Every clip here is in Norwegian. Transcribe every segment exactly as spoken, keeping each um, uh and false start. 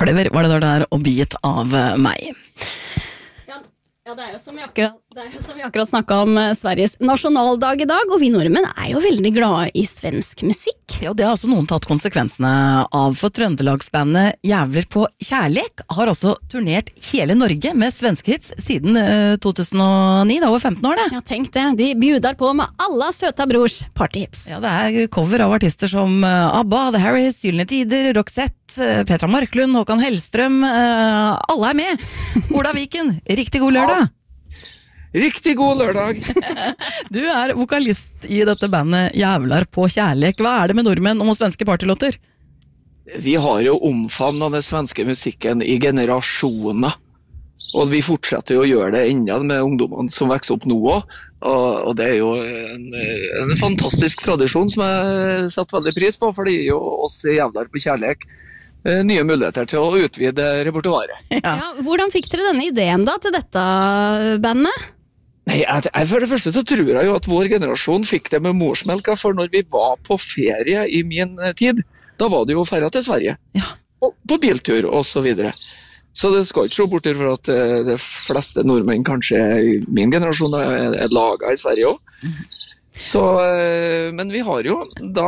Clever var det der og Beat av meg. Ja, det er jo som vi akkurat, det er jo som vi akkurat snakket om Sveriges nasjonaldag i dag, og vi nordmenn er jo veldig glade i svensk musikk. Ja, det har også noen tatt konsekvensene av, for Trøndelagsbandet Jævler på kjærlek har også turnert hele Norge med svenske hits siden uh, to tusen og ni, da over femten år det. Ja, tenk det, de bjudar på med alla søta brors partyhits. Ja, det er cover av artister som uh, ABBA, The Harris, Gyllene Tider, Roxette, Petra Marklund, Håkan Hellstrøm, uh, alle er med. Ola Viken, riktig god lørdag. Riktig god lørdag. Du er vokalist i dette bandet Jævlar på kjærlek. Hva er det med nordmenn om svenske partylåter? Vi har jo omfavnet den svenske musikken i generasjoner. Og vi fortsetter jo å gjøre det enda med ungdommene som vokser opp nå også. Og det er jo en, en fantastisk tradisjon som jeg setter veldig pris på, for det gir jo oss Jævlar på kjærlek nye muligheter til å utvide repertoaret. Ja. Ja, hvordan fikk dere denne ideen da til dette bandet? Nei, jeg, jeg, for det første så tror jeg jo at vår generasjon fikk det med morsmelka, for når vi var på ferie i min tid, da var det jo ferie til Sverige. Ja. På, på biltur og så videre. Så det skal ikke se bort til for at de fleste nordmenn kanskje i min generasjon er, er laget i Sverige også. Mm. Så, men vi har jo da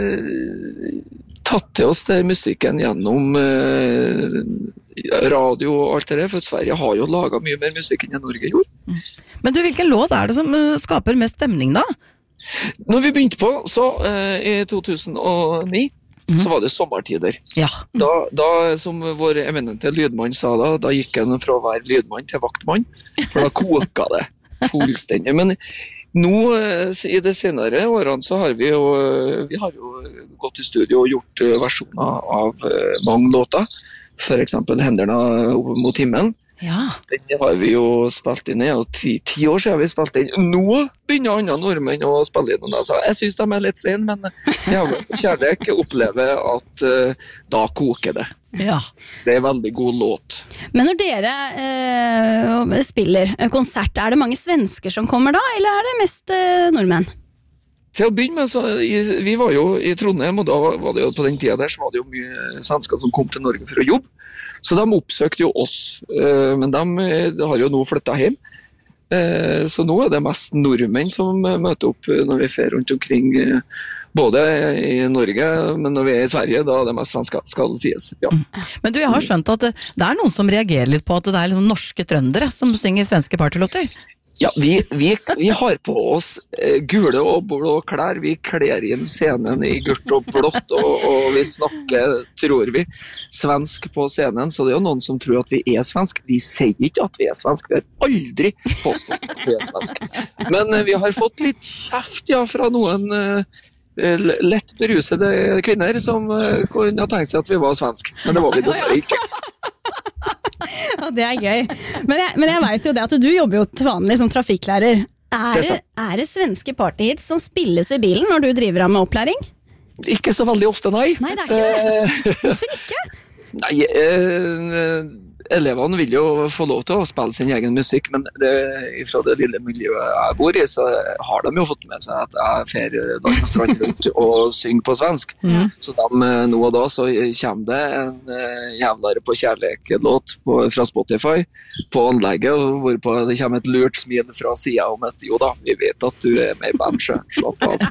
tatt til oss det musikken gjennom eh, radio og alt det der, for Sverige har jo laget mye mer musikk enn Norge gjorde. Mm. Men du, hvilken låt er det som uh, skaper mest stemning da? Når vi begynte på, så uh, i to tusen og ni, mm. så var det sommertider. Ja. Da, da, som vår eminente lydmann sa da, da gikk han fra å være lydmann til vaktmann, for da koka det fullstendig. Men nå, i de senere årene, så har vi jo, vi har jo gått i studio og gjort versjoner av mange låter. For eksempel Hendene mot himmelen. Ja. Den har vi jo spilt inn i, og ti, ti år siden vi spilte inn. Nå begynner andre nordmenn å spille inn. Altså, jeg synes de er litt sen, men Jævlar på kjærlek opplever at uh, da koker det. Ja. Det er en veldig god låt. Men når dere eh, spiller konsert, er det mange svensker som kommer da, eller er det mest eh, nordmenn? Til å begynne med, så, i, vi var jo i Trondheim, og da var det jo på den tida der, så var det jo mye svensker som kom til Norge for å jobbe. Så de oppsøkte jo oss, eh, men de, de har jo nå flyttet hjem. Eh, så nå er det mest nordmenn som møter opp når vi fer rundt omkring, eh, både i Norge, men når vi er i Sverige, da er det mest svensker, skal det sies. Ja. Men du, jeg har skjønt at det, det er noen som reagerer litt på at det er liksom norske trøndere som synger svenske partylåter. Ja, vi, vi, vi har på oss eh, gule og blå klær, vi kler inn scenen i gult og blått, og, og vi snakker, tror vi, svensk på scenen, så det er jo noen som tror at vi er svensk. Vi sier ikke at vi er svensk, vi har aldri påstått at vi er svensk. Men eh, vi har fått litt kjeft, ja, fra noen eh, lett berusede kvinner som uh, kunne ha tenkt seg at vi var svensk, men det var vi dessverre ikke. Ja, det er gøy. Men jeg, men jeg vet jo det at du jobber jo til vanlig som trafikklærer. Er det, er det svenske partyhits som spilles i bilen når du driver av med opplæring? Ikke så veldig ofte, nei. Nei, det er ikke det. Hvorfor ikke? Nei, eh, elevene vil jo få lov til å spille sin egen musikk, men det, fra det lille miljøet jeg bor i, så har de jo fått med seg at jeg fer langt strand rundt og synger på svensk. Mm. Så de, nå og da så kommer det en uh, Jævlar på kjærlek-låt fra Spotify på anlegget, hvorpå det kommer et lurt smil fra siden om at jo da, vi vet at du er med i band, så slapp av.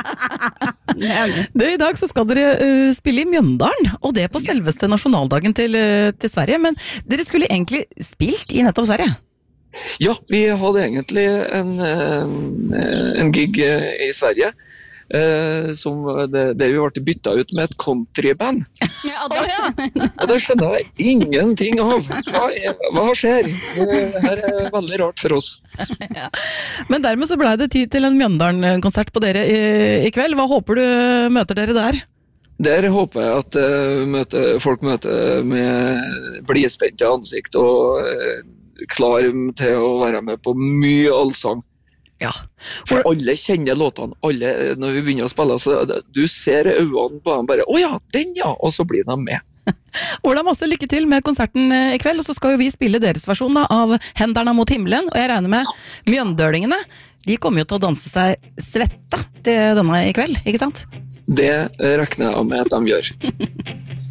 Det, I dag så skal dere uh, spille i Mjøndalen, og det på selveste nasjonaldagen til, uh, til Sverige, men dere skulle egentlig spilt i nettopp Sverige? Ja, vi hadde egentlig en, en, en gig i Sverige, eh, som det, der vi ble byttet ut med et countryband. Ja, da, ja. Og det skjønner jeg ingenting av. Hva, er, hva skjer? Det her er veldig rart for oss. Ja. Men dermed så ble det tid til en Mjøndalen-konsert på dere i, i kveld. Hva håper du møter dere der? Der håper jeg at uh, møte, folk møter med blidspente ansikt og uh, klar til å være med på mye allsang. Ja. For alle kjenner låtene. Alle, når vi begynner å spille, så du ser øynene på dem bare, å ja, den ja, og så blir de med. Ola, masse lykke til med konserten i kveld, og så skal jo vi spille deres versjon da, av Hendene mot himmelen, og jeg regner med mjøndølingene. De kommer jo til å danse seg svetta til denne i kveld, ikke sant? Det regner jeg med at de gjør.